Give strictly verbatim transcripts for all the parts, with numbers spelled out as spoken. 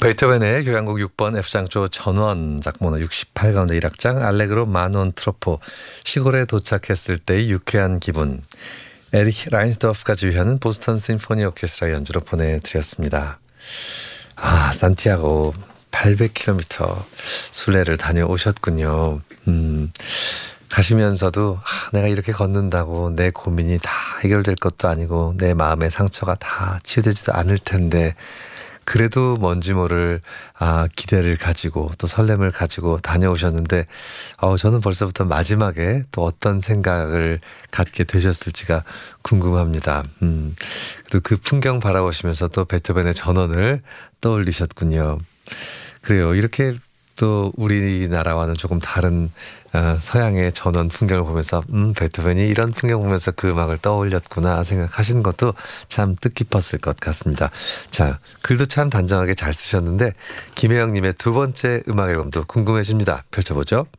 베토벤의 교향곡 육 번 F장조 전원 작문호 육십팔 가운데 일 악장 알레그로 마논 트로포 시골에 도착했을 때의 유쾌한 기분 에릭 라인스도프가 지휘하는 보스턴 심포니 오케스트라 연주로 보내드렸습니다. 아 산티아고 팔백 킬로미터 순례를 다녀오셨군요. 음, 가시면서도 아, 내가 이렇게 걷는다고 내 고민이 다 해결될 것도 아니고 내 마음의 상처가 다 치유되지도 않을 텐데 그래도 뭔지 모를 아, 기대를 가지고 또 설렘을 가지고 다녀오셨는데 어, 저는 벌써부터 마지막에 또 어떤 생각을 갖게 되셨을지가 궁금합니다. 음, 또 그 풍경 바라보시면서 또 베토벤의 전원을 떠올리셨군요. 그래요. 이렇게 또 우리나라와는 조금 다른 어, 서양의 전원 풍경을 보면서 음 베토벤이 이런 풍경 보면서 그 음악을 떠올렸구나 생각하시는 것도 참 뜻깊었을 것 같습니다. 자, 글도 참 단정하게 잘 쓰셨는데 김혜영님의 두 번째 음악 앨범도 궁금해집니다. 펼쳐보죠.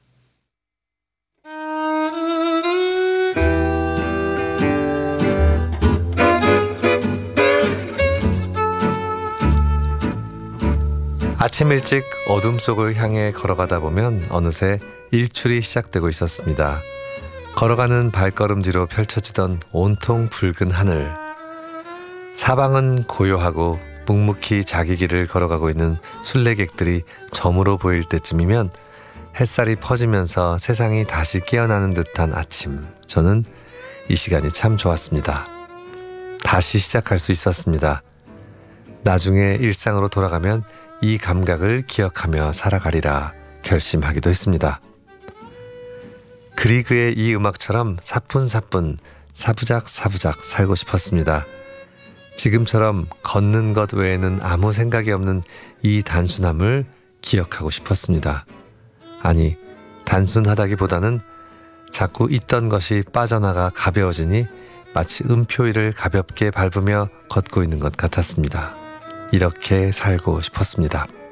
아침 일찍 어둠 속을 향해 걸어가다 보면 어느새 일출이 시작되고 있었습니다. 걸어가는 발걸음뒤로 펼쳐지던 온통 붉은 하늘. 사방은 고요하고 묵묵히 자기 길을 걸어가고 있는 순례객들이 저물어 보일 때쯤이면 햇살이 퍼지면서 세상이 다시 깨어나는 듯한 아침. 저는 이 시간이 참 좋았습니다. 다시 시작할 수 있었습니다. 나중에 일상으로 돌아가면 이 감각을 기억하며 살아가리라 결심하기도 했습니다. 그리그의 이 음악처럼 사뿐사뿐 사부작 사부작 살고 싶었습니다. 지금처럼 걷는 것 외에는 아무 생각이 없는 이 단순함을 기억하고 싶었습니다. 아니, 단순하다기보다는 자꾸 있던 것이 빠져나가 가벼워지니 마치 음표위를 가볍게 밟으며 걷고 있는 것 같았습니다. 이렇게 살고 싶었습니다.